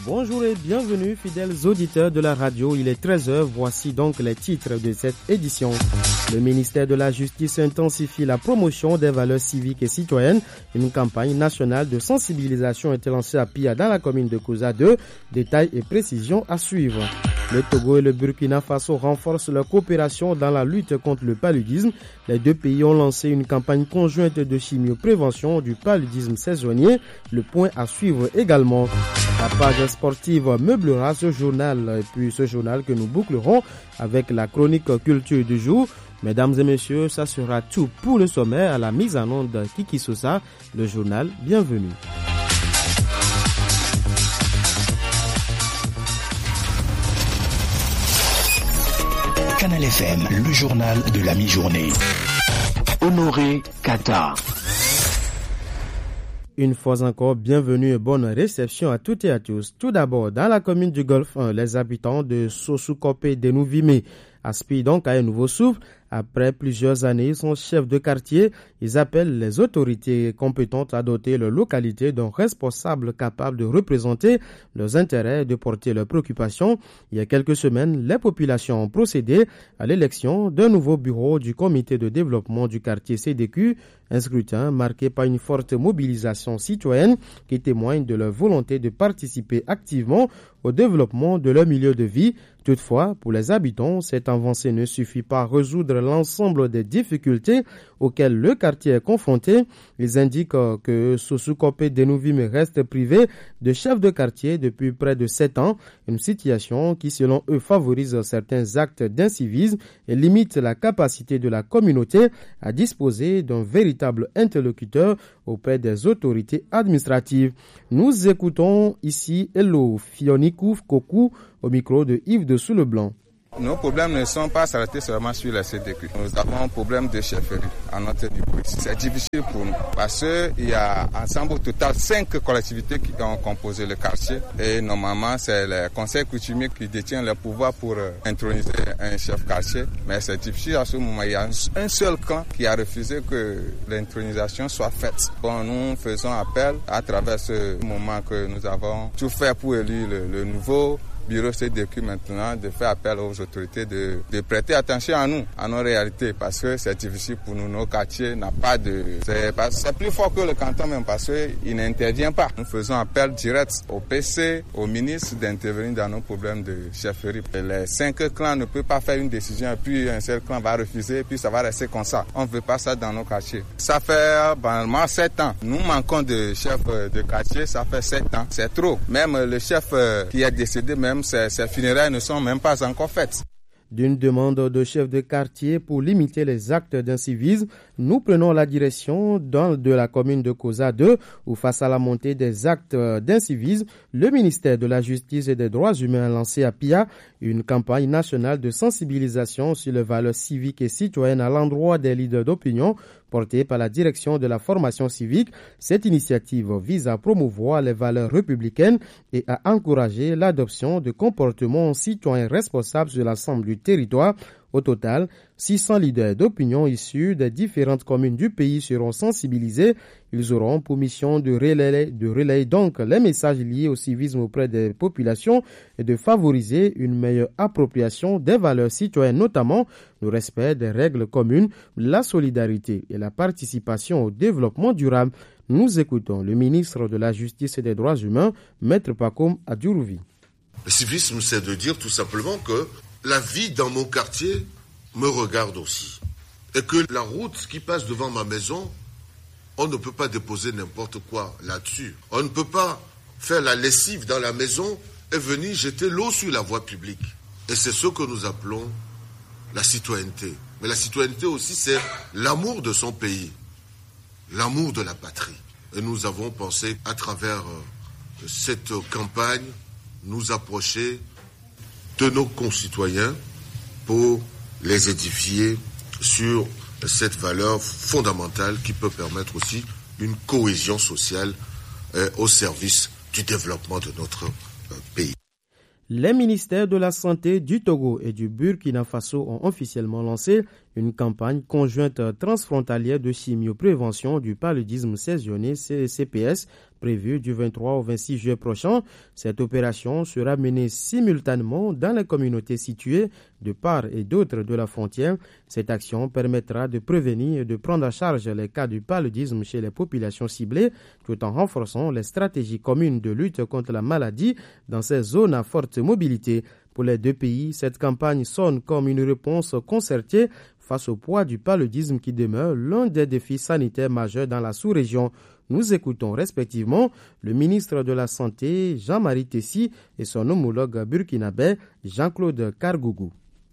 Bonjour et bienvenue fidèles auditeurs de la radio, il est 13h, voici donc les titres de cette édition. Le ministère de la Justice intensifie la promotion des valeurs civiques et citoyennes. Une campagne nationale de sensibilisation a été lancée à Pia dans la commune de Kouza 2. Détails et précisions à suivre. Le Togo et le Burkina Faso renforcent leur coopération dans la lutte contre le paludisme. Les deux pays ont lancé une campagne conjointe de chimioprévention du paludisme saisonnier. Le point à suivre également. La page sportive meublera ce journal et puis ce journal que nous bouclerons avec la chronique culture du jour. Mesdames et messieurs, ça sera tout pour le sommet à la mise en onde Kiki Sosa, le journal. Bienvenue. Canal FM, le journal de la mi-journée. Honoré Kata. Une fois encore, bienvenue et bonne réception à toutes et à tous. Tout d'abord, dans la commune du Golfe 1, les habitants de Sosukopé Denouvimé aspirent donc à un nouveau souffle. Après plusieurs années, son chef de quartier, ils appellent les autorités compétentes à doter leur localité d'un responsable capable de représenter leurs intérêts et de porter leurs préoccupations. Il y a quelques semaines, les populations ont procédé à l'élection d'un nouveau bureau du comité de développement du quartier CDQ, un scrutin marqué par une forte mobilisation citoyenne qui témoigne de leur volonté de participer activement au développement de leur milieu de vie. Toutefois, pour les habitants, cette avancée ne suffit pas à résoudre l'ensemble des difficultés auxquelles le quartier est confronté. Ils indiquent que Sosukopé Denouvimé reste privé de chef de quartier depuis près de 7 ans, une situation qui, selon eux, favorise certains actes d'incivisme et limite la capacité de la communauté à disposer d'un véritable interlocuteur auprès des autorités administratives. Nous écoutons ici Hello Fionikou Koku au micro de Yves de Sous-le-Blanc. Nos problèmes ne sont pas s'arrêter seulement sur la CDQ. Nous avons un problème de chefferie à notre niveau. C'est difficile pour nous parce qu'il y a ensemble au total 5 collectivités qui ont composé le quartier et normalement c'est le conseil coutumier qui détient le pouvoir pour introniser un chef quartier. Mais c'est difficile à ce moment. Il y a un seul clan qui a refusé que l'intronisation soit faite. Bon, nous faisons appel à travers ce moment que nous avons tout fait pour élire le nouveau bureau CDQ maintenant, de faire appel aux autorités de prêter attention à nous, à nos réalités, parce que c'est difficile pour nous. Nos quartiers n'ont pas de... C'est plus fort que le canton même, parce qu'il n'intervient pas. Nous faisons appel direct au PC, au ministre d'intervenir dans nos problèmes de chefferie. Les 5 clans ne peuvent pas faire une décision et puis un seul clan va refuser et puis ça va rester comme ça. On ne veut pas ça dans nos quartiers. Ça fait banalement 7 ans. Nous manquons de chef de quartier, ça fait 7 ans. C'est trop. Même le chef qui est décédé, même ces funérailles ne sont même pas encore faites. D'une demande de chef de quartier pour limiter les actes d'incivisme, nous prenons la direction de la commune de Kouza 2 où face à la montée des actes d'incivisme, le ministère de la Justice et des Droits humains a lancé à Pia une campagne nationale de sensibilisation sur les valeurs civiques et citoyennes à l'endroit des leaders d'opinion portée par la direction de la formation civique. Cette initiative vise à promouvoir les valeurs républicaines et à encourager l'adoption de comportements citoyens responsables sur l'ensemble du territoire. Au total, 600 leaders d'opinion issus des différentes communes du pays seront sensibilisés. Ils auront pour mission de relayer donc les messages liés au civisme auprès des populations et de favoriser une meilleure appropriation des valeurs citoyennes, notamment le respect des règles communes, la solidarité et la participation au développement durable. Nous écoutons le ministre de la Justice et des Droits humains, Maître Pakoum Adjourouvi. Le civisme, c'est de dire tout simplement que la vie dans mon quartier me regarde aussi. Et que la route qui passe devant ma maison, on ne peut pas déposer n'importe quoi là-dessus. On ne peut pas faire la lessive dans la maison et venir jeter l'eau sur la voie publique. Et c'est ce que nous appelons la citoyenneté. Mais la citoyenneté aussi, c'est l'amour de son pays, l'amour de la patrie. Et nous avons pensé, à travers cette campagne, nous approcher de nos concitoyens pour les édifier sur cette valeur fondamentale qui peut permettre aussi une cohésion sociale au service du développement de notre pays. Les ministères de la Santé du Togo et du Burkina Faso ont officiellement lancé une campagne conjointe transfrontalière de chimioprévention du paludisme saisonnier CPS Prévue du 23 au 26 juillet prochain, cette opération sera menée simultanément dans les communautés situées de part et d'autre de la frontière. Cette action permettra de prévenir et de prendre en charge les cas du paludisme chez les populations ciblées, tout en renforçant les stratégies communes de lutte contre la maladie dans ces zones à forte mobilité. Pour les deux pays, cette campagne sonne comme une réponse concertée face au poids du paludisme qui demeure l'un des défis sanitaires majeurs dans la sous-région. Nous écoutons respectivement le ministre de la Santé, Jean-Marie Tessi, et son homologue burkinabé, Jean-Claude Kargougou.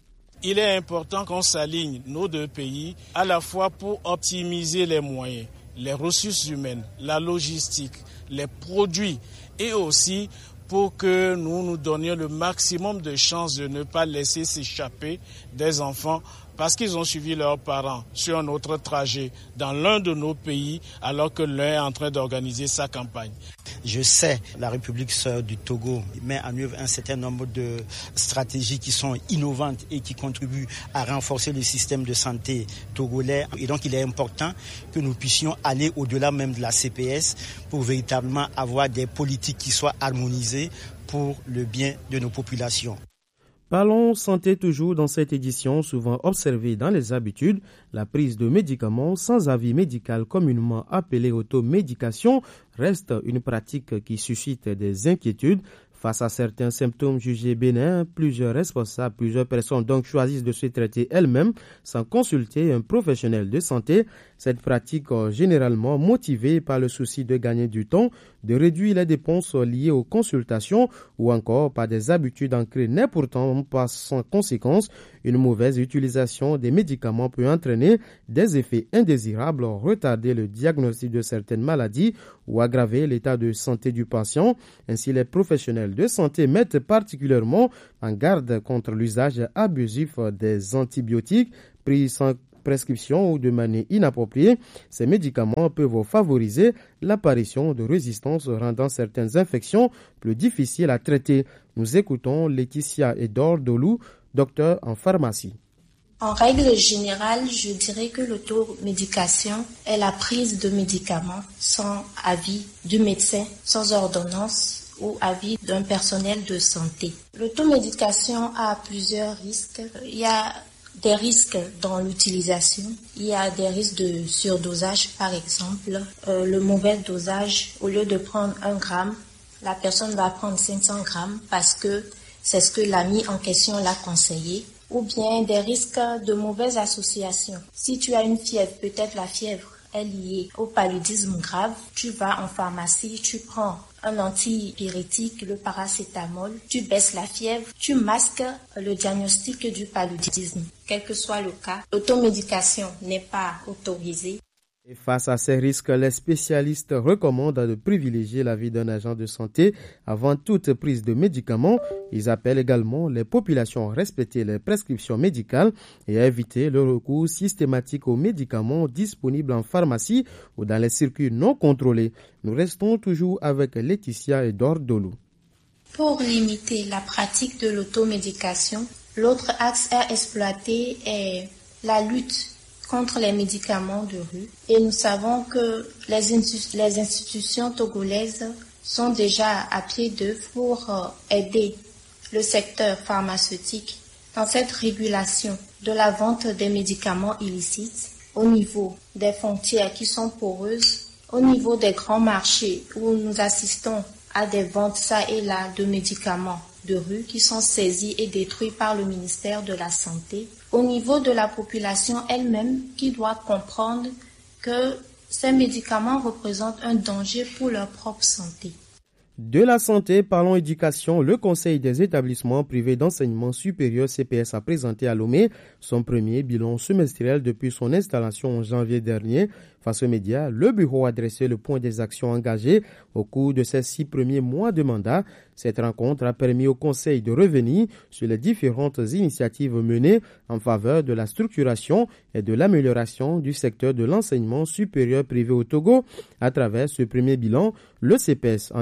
Il est important qu'on s'aligne, nos deux pays, à la fois pour optimiser les moyens, les ressources humaines, la logistique, les produits et aussi pour que nous donnions le maximum de chances de ne pas laisser s'échapper des enfants parce qu'ils ont suivi leurs parents sur un autre trajet dans l'un de nos pays alors que l'un est en train d'organiser sa campagne. Je sais, la République sœur du Togo met en œuvre un certain nombre de stratégies qui sont innovantes et qui contribuent à renforcer le système de santé togolais. Et donc il est important que nous puissions aller au-delà même de la CPS pour véritablement avoir des politiques qui soient harmonisées pour le bien de nos populations. Parlons santé toujours dans cette édition, souvent observée dans les habitudes, la prise de médicaments sans avis médical communément appelée automédication reste une pratique qui suscite des inquiétudes. Face à certains symptômes jugés bénins, plusieurs personnes donc choisissent de se traiter elles-mêmes sans consulter un professionnel de santé. Cette pratique généralement motivée par le souci de gagner du temps, de réduire les dépenses liées aux consultations ou encore par des habitudes ancrées n'est pourtant pas sans conséquence. Une mauvaise utilisation des médicaments peut entraîner des effets indésirables, retarder le diagnostic de certaines maladies ou aggraver l'état de santé du patient. Ainsi, les professionnels de santé mettent particulièrement en garde contre l'usage abusif des antibiotiques pris sans prescription ou de manière inappropriée. Ces médicaments peuvent favoriser l'apparition de résistances rendant certaines infections plus difficiles à traiter. Nous écoutons Laetitia Edor Dolou, docteur en pharmacie. En règle générale, je dirais que l'automédication est la prise de médicaments sans avis du médecin, sans ordonnance ou avis d'un personnel de santé. L'automédication a plusieurs risques. Il y a des risques dans l'utilisation. Il y a des risques de surdosage, par exemple. Le mauvais dosage, au lieu de prendre 1 gramme, la personne va prendre 500 grammes parce que c'est ce que l'ami en question l'a conseillé. Ou bien des risques de mauvaise association. Si tu as une fièvre, peut-être la fièvre est liée au paludisme grave, tu vas en pharmacie, tu prends un antipyrétique, le paracétamol, tu baisses la fièvre, tu masques le diagnostic du paludisme. Quel que soit le cas, l'automédication n'est pas autorisée. Et face à ces risques, les spécialistes recommandent de privilégier l'avis d'un agent de santé avant toute prise de médicaments. Ils appellent également les populations à respecter les prescriptions médicales et à éviter le recours systématique aux médicaments disponibles en pharmacie ou dans les circuits non contrôlés. Nous restons toujours avec Laetitia Edor Dolou. Pour limiter la pratique de l'automédication, l'autre axe à exploiter est la lutte contre les médicaments de rue. Et nous savons que les institutions togolaises sont déjà à pied d'œuvre pour aider le secteur pharmaceutique dans cette régulation de la vente des médicaments illicites au niveau des frontières qui sont poreuses, au niveau des grands marchés où nous assistons à des ventes ça et là de médicaments de rue qui sont saisis et détruits par le ministère de la Santé, au niveau de la population elle-même qui doit comprendre que ces médicaments représentent un danger pour leur propre santé. De la santé, parlons éducation. Le Conseil des établissements privés d'enseignement supérieur CPS a présenté à Lomé son premier bilan semestriel depuis son installation en janvier dernier. Face aux médias, le bureau a dressé le point des actions engagées au cours de ces 6 premiers mois de mandat. Cette rencontre a permis au Conseil de revenir sur les différentes initiatives menées en faveur de la structuration et de l'amélioration du secteur de l'enseignement supérieur privé au Togo. À travers ce premier bilan, le CPS entend réaliser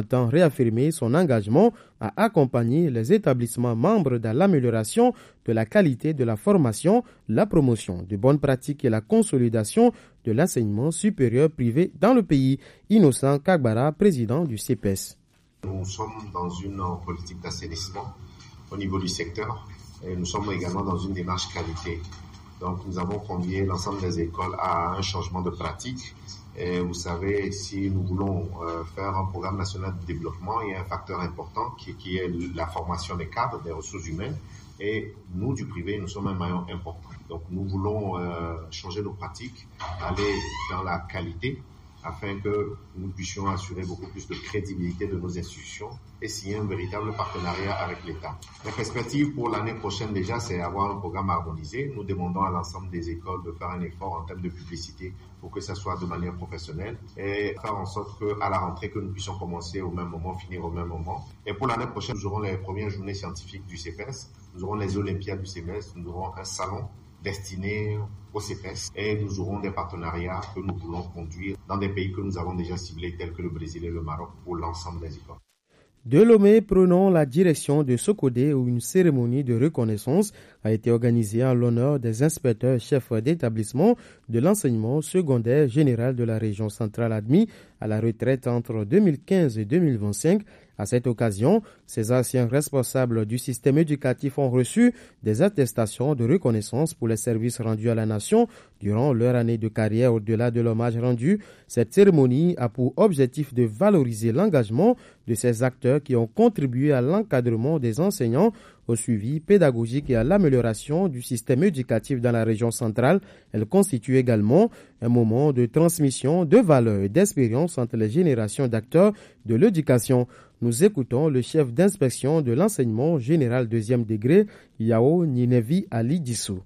réaffirmé son engagement à accompagner les établissements membres dans l'amélioration de la qualité de la formation, la promotion de bonnes pratiques et la consolidation de l'enseignement supérieur privé dans le pays. Innocent Kagbara, président du CPS. Nous sommes dans une politique d'assainissement au niveau du secteur et nous sommes également dans une démarche qualité. Donc nous avons convié l'ensemble des écoles à un changement de pratique. Et vous savez, si nous voulons faire un programme national de développement, il y a un facteur important qui est la formation des cadres, des ressources humaines. Et nous, du privé, nous sommes un maillon important. Donc nous voulons changer nos pratiques, aller dans la qualité, afin que nous puissions assurer beaucoup plus de crédibilité de nos institutions et signer un véritable partenariat avec l'État. La perspective pour l'année prochaine déjà, c'est avoir un programme harmonisé. Nous demandons à l'ensemble des écoles de faire un effort en termes de publicité pour que ça soit de manière professionnelle et faire en sorte qu'à la rentrée, que nous puissions commencer au même moment, finir au même moment. Et pour l'année prochaine, nous aurons les premières journées scientifiques du CPS, nous aurons les Olympiades du CPS, nous aurons un salon destiné au CPS et nous aurons des partenariats que nous voulons conduire dans des pays que nous avons déjà ciblés tels que le Brésil et le Maroc pour l'ensemble des écoles. De Lomé, prenons la direction de Sokodé où une cérémonie de reconnaissance a été organisée en l'honneur des inspecteurs chefs d'établissement de l'enseignement secondaire général de la région centrale admis à la retraite entre 2015 et 2025. À cette occasion, ces anciens responsables du système éducatif ont reçu des attestations de reconnaissance pour les services rendus à la nation durant leur année de carrière. Au-delà de l'hommage rendu, cette cérémonie a pour objectif de valoriser l'engagement de ces acteurs qui ont contribué à l'encadrement des enseignants, au suivi pédagogique et à l'amélioration du système éducatif dans la région centrale. Elle constitue également un moment de transmission de valeurs et d'expérience entre les générations d'acteurs de l'éducation. Nous écoutons le chef d'inspection de l'enseignement général deuxième degré, Yao Ninevi Ali Dissou.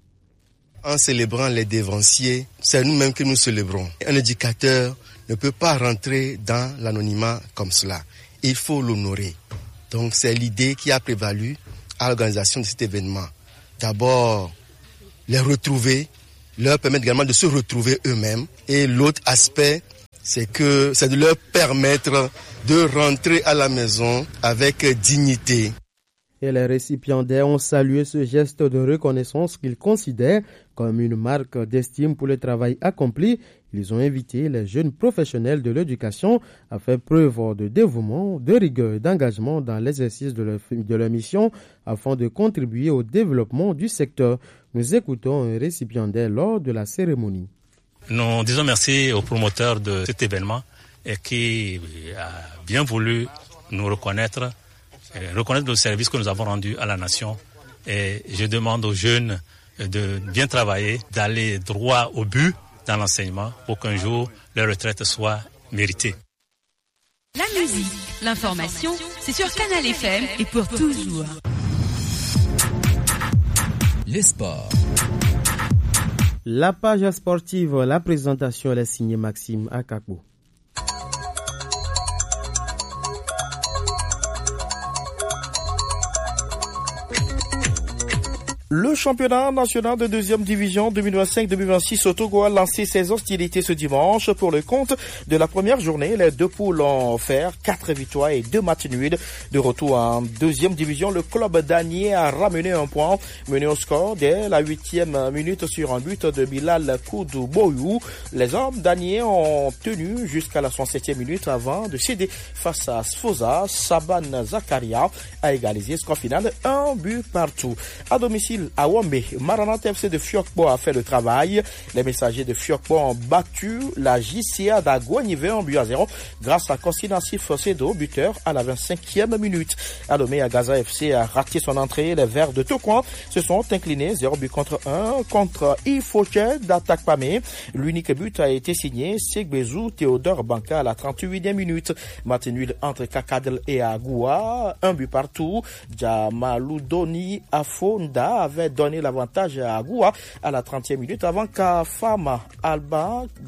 En célébrant les dévanciers, c'est nous-mêmes que nous célébrons. Un éducateur ne peut pas rentrer dans l'anonymat comme cela. Il faut l'honorer. Donc c'est l'idée qui a prévalu à l'organisation de cet événement. D'abord, les retrouver, leur permettre également de se retrouver eux-mêmes. Et l'autre aspect, c'est de leur permettre de rentrer à la maison avec dignité. Et les récipiendaires ont salué ce geste de reconnaissance qu'ils considèrent comme une marque d'estime pour le travail accompli. Ils ont invité les jeunes professionnels de l'éducation à faire preuve de dévouement, de rigueur et d'engagement dans l'exercice de leur mission afin de contribuer au développement du secteur. Nous écoutons un récipiendaire lors de la cérémonie. Nous disons merci aux promoteurs de cet événement et qui a bien voulu nous reconnaître le service que nous avons rendu à la nation. Et je demande aux jeunes de bien travailler, d'aller droit au but dans l'enseignement pour qu'un jour leur retraite soit méritée. La musique, l'information, c'est sur Canal FM et pour toujours. Les sports. La page sportive, la présentation est signée Maxime Akakou. Le championnat national de deuxième division 2025-2026 au Togo a lancé ses hostilités ce dimanche. Pour le compte de la première journée, les deux poules ont offert 4 victoires et 2 matchs nuls. De retour en deuxième division, le club danier a ramené un point mené au score dès la 8e minute sur un but de Bilal Koudou Boyou. Les hommes daniers ont tenu jusqu'à la 67e minute avant de céder face à Sfosa. Saban Zakaria a égalisé score final 1 but partout. À domicile, à Wombe, Maranatha FC de Fiokpo a fait le travail. Les messagers de Fiokpo ont battu la JCA d'Aguanive 1-0 grâce à Kosina Sedo, buteur à la 25e minute. À Lomé, Gaza FC a raté son entrée. Les Verts de Tokoan se sont inclinés 0-1 contre Ifoche d'Atakpame. L'unique but a été signé Segbezou Théodore Banka à la 38e minute. Match nul entre Kakadel et Agoua, 1 but partout. Jamaloudoni Afonda avait donné l'avantage à Agoua à la 30e minute avant qu'Afama Alba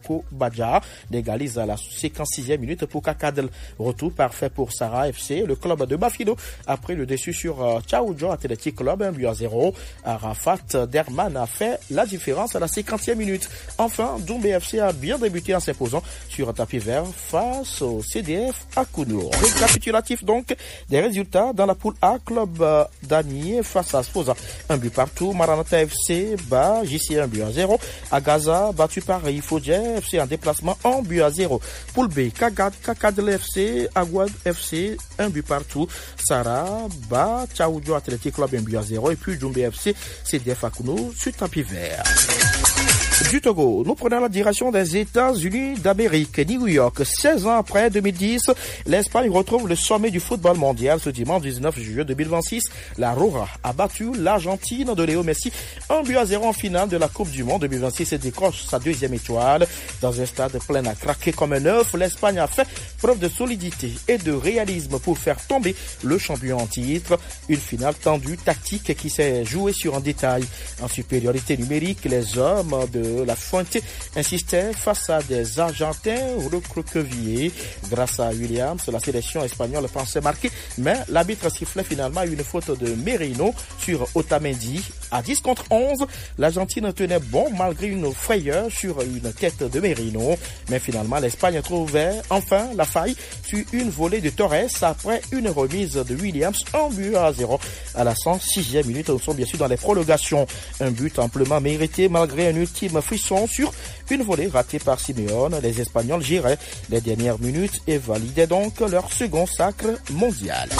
Sissoko Badja d'égalise à la 56e minute pour Kakadel. Retour parfait pour Sarah FC, le club de Bafilo, après le déçu sur Tchaoudjo Athletic Club, 1-0. Arafat Derman a fait la différence à la 50e minute. Enfin, Doumbé FC a bien débuté en s'imposant sur un tapis vert face au CDF à Kounour. Récapitulatif donc des résultats dans la poule A, club d'Anier face à Sposa, 1 but partout. Maranatha FC bat JC 1-0. À Gaza, battu par Ifodje FC en déplacement 1-0. Poule B, Kakadel FC, Aguad FC, 1 but partout. Sarah bat Tchaoudjo Athletic Club 1-0. Et puis Doumbé FC, CDF à Kounour sur tapis vert. Du Togo, nous prenons la direction des États-Unis d'Amérique. New York, 16 ans après 2010, l'Espagne retrouve le sommet du football mondial ce dimanche 19 juillet 2026. La Roja a battu l'Argentine de Léo Messi 1-0 en finale de la Coupe du Monde 2026 et décroche sa 2e étoile. Dans un stade plein à craquer comme un œuf, l'Espagne a fait preuve de solidité et de réalisme pour faire tomber le champion en titre. Une finale tendue, tactique qui s'est jouée sur un détail. En supériorité numérique, les hommes de la Fuente insistait face à des Argentins recroquevillés. Grâce à Williams, la sélection espagnole pensait marquer, mais l'arbitre sifflait finalement une faute de Merino sur Otamendi. À 10-11, l'Argentine tenait bon malgré une frayeur sur une tête de Merino. Mais finalement, l'Espagne trouvait enfin la faille sur une volée de Torres après une remise de Williams 1-0 à la 106e minute. Nous sommes bien sûr dans les prolongations. Un but amplement mérité malgré un ultime frisson sur une volée ratée par Simeone. Les Espagnols géraient les dernières minutes et validaient donc leur second sacre mondial.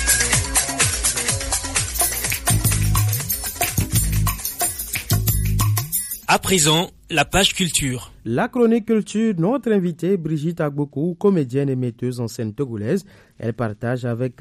À présent, la page culture. La chronique culture, notre invitée Brigitte Agbokou, comédienne et metteuse en scène togolaise. Elle partage avec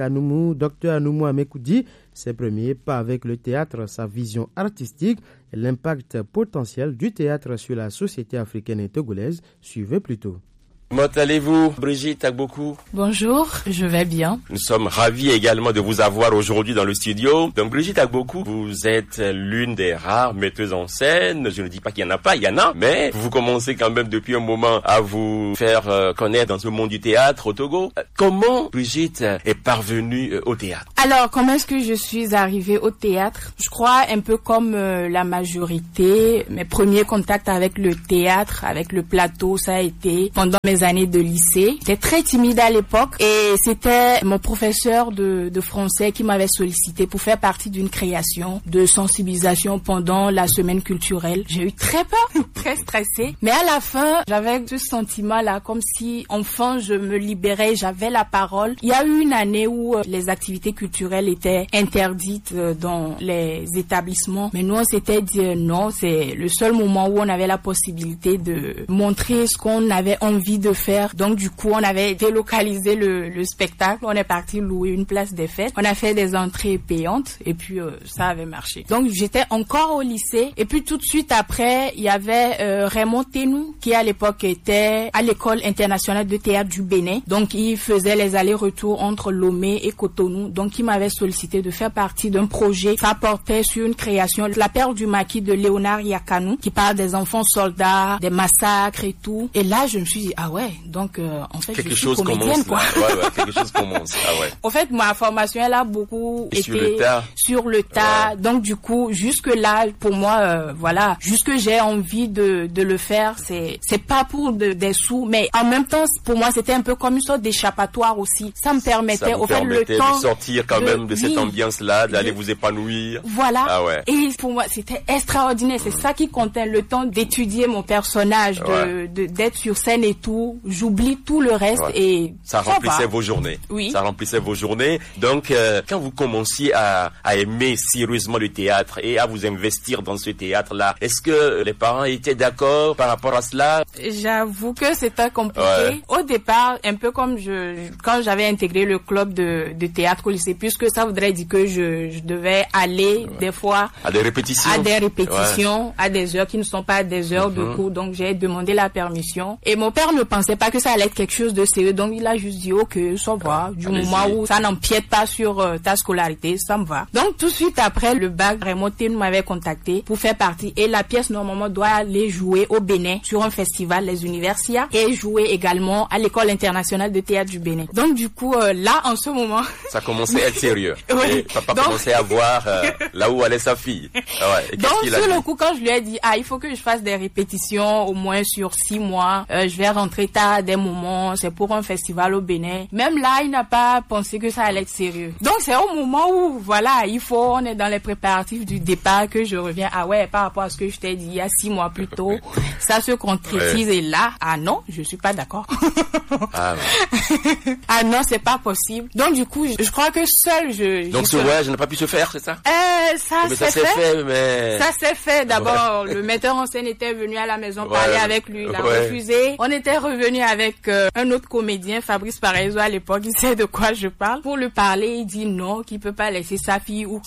Dr Anoumou Amekoudi, ses premiers pas avec le théâtre, sa vision artistique et l'impact potentiel du théâtre sur la société africaine et togolaise. Suivez plutôt. Comment allez-vous, Brigitte Agbokou? Bonjour, je vais bien. Nous sommes ravis également de vous avoir aujourd'hui dans le studio. Donc, Brigitte Agbokou, vous êtes l'une des rares metteuses en scène. Je ne dis pas qu'il n'y en a pas, il y en a, mais vous commencez quand même depuis un moment à vous faire connaître dans ce monde du théâtre au Togo. Comment Brigitte est parvenue au théâtre? Alors, comment est-ce que je suis arrivée au théâtre? Je crois un peu comme la majorité. Mes premiers contacts avec le théâtre, avec le plateau, ça a été pendant mes années de lycée. J'étais très timide à l'époque et c'était mon professeur de français qui m'avait sollicité pour faire partie d'une création de sensibilisation pendant la semaine culturelle. J'ai eu très peur, très stressée, mais à la fin, j'avais ce sentiment-là comme si enfin je me libérais, j'avais la parole. Il y a eu une année où les activités culturelles étaient interdites dans les établissements, mais nous on s'était dit non, c'est le seul moment où on avait la possibilité de montrer ce qu'on avait envie de faire. Donc du coup, on avait délocalisé le spectacle. On est parti louer une place des fêtes. On a fait des entrées payantes et puis ça avait marché. Donc j'étais encore au lycée et puis tout de suite après, il y avait Raymond Tenou qui à l'époque était à l'école internationale de théâtre du Bénin. Donc il faisait les allers-retours entre Lomé et Cotonou. Donc il m'avait sollicité de faire partie d'un projet. Ça portait sur une création, La Perle du Maquis de Léonard Yakanou, qui parle des enfants soldats, des massacres et tout. Et là, je me suis dit ah ouais, donc en fait quelque je suis chose comédienne commence, quoi. Ouais, quelque chose commence. Ah ouais. En fait, ma formation elle a beaucoup été sur le tas. Ouais. Donc du coup, jusque là pour moi voilà, jusque j'ai envie de le faire, c'est pas pour des sous, mais en même temps pour moi c'était un peu comme une sorte d'échappatoire aussi. Ça me permettait au fait le temps de sortir quand même de cette ambiance là, d'aller vous épanouir. Voilà. Ah ouais. Et pour moi c'était extraordinaire, c'est ça qui comptait, le temps d'étudier mon personnage, d'être sur scène et tout, j'oublie tout le reste et ça remplissait vos journées. Oui. Ça remplissait vos journées. Donc quand vous commenciez à aimer sérieusement le théâtre et à vous investir dans ce théâtre là, est-ce que les parents étaient d'accord par rapport à cela? J'avoue que c'était compliqué. Au départ, un peu comme quand j'avais intégré le club de théâtre au lycée, puisque ça voudrait dire que je devais aller des fois à des répétitions, à des heures qui ne sont pas des heures de cours. Donc j'ai demandé la permission et mon père ne pensait pensait pas que ça allait être quelque chose de sérieux. Donc il a juste dit ok, ça va. Du moment où ça n'empiète pas sur ta scolarité, ça me va. Donc tout de suite après le bac, Raymond T m'avait contacté pour faire partie. Et la pièce normalement doit aller jouer au Bénin sur un festival, les Universias, et jouer également à l'école internationale de théâtre du Bénin. Donc du coup là en ce moment, ça commençait à être sérieux. Oui. Et papa commençait à voir là où allait sa fille. Ouais. Donc sur le coup, quand je lui ai dit il faut que je fasse des répétitions au moins sur 6 mois, je vais rentrer tard des moments, c'est pour un festival au Bénin. Même là, il n'a pas pensé que ça allait être sérieux. Donc c'est au moment où voilà, on est dans les préparatifs du départ que je reviens. Ah ouais, par rapport à ce que je t'ai dit il y a 6 mois plus tôt, ça se concrétise. Ouais. Et là, non, je suis pas d'accord. Ah non, c'est pas possible. Donc du coup, je crois que seul Donc ce voyage n'a pas pu se faire, c'est ça? Ça s'est fait, mais ça s'est fait. D'abord, le metteur en scène était venu à la maison parler avec lui, il a refusé. On était revenu avec un autre comédien, Fabrice Paraiso à l'époque, il sait de quoi je parle. Pour lui parler, il dit non, qu'il peut pas laisser sa fille ou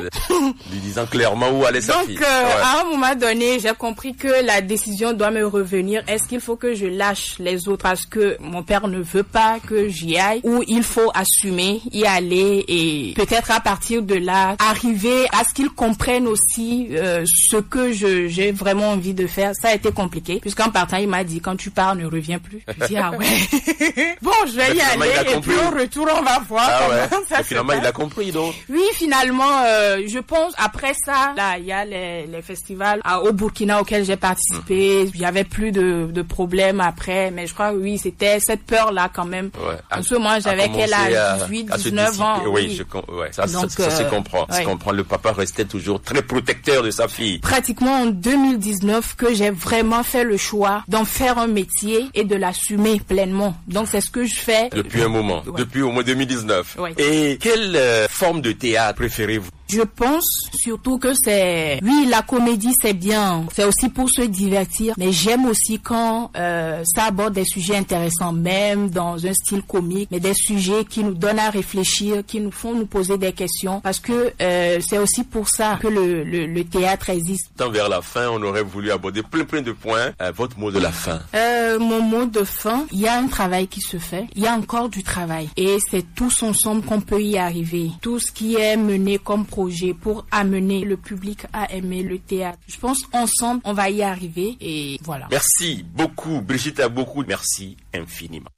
lui disant clairement où allait sa fille. Donc à un moment donné, j'ai compris que la décision doit me revenir. Est-ce qu'il faut que je lâche les autres parce que mon père ne veut pas que j'y aille, ou il faut assumer, y aller et peut-être à partir de là arriver à ce qu'ils comprennent aussi ce que j'ai vraiment envie de faire. Ça a été compliqué puisqu'en partant il m'a dit quand tu pars ne reviens plus. Je dis ouais. Bon, je vais y aller et puis au retour on va voir comment ça se finalement passe. Il a compris donc. Oui, finalement je pense après ça là il y a les festivals au Burkina auxquels j'ai participé. Il y avait plus de problèmes après, mais je crois oui, c'était cette peur là quand même. Ouais. En ce moment j'avais quel âge, 18, 19 ans. Oui, ça se comprend. Se comprend. Le papa restait toujours très protecteur de sa fille. Pratiquement en 2019 que j'ai vraiment fait le choix d'en faire un métier et de l'assumer pleinement. Donc c'est ce que je fais depuis un moment, depuis au moins 2019. Ouais. Et quelle forme de théâtre préférez-vous? Je pense surtout que oui, la comédie c'est bien, c'est aussi pour se divertir, mais j'aime aussi quand ça aborde des sujets intéressants, même dans un style comique, mais des sujets qui nous donnent à réfléchir, qui nous font nous poser des questions, parce que c'est aussi pour ça que le théâtre existe. Tant vers la fin, on aurait voulu aborder plein de points. Votre mot de la fin? Mon mot de fin, il y a un travail qui se fait, il y a encore du travail, et c'est tous ensemble qu'on peut y arriver. Tout ce qui est mené comme projet pour amener le public à aimer le théâtre. Je pense ensemble, on va y arriver et voilà. Merci beaucoup, Brigitte, beaucoup. Merci infiniment.